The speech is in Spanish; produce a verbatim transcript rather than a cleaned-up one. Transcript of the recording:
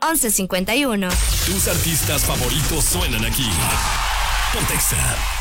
once cincuenta y uno. Tus artistas favoritos suenan aquí. Ponte Exa.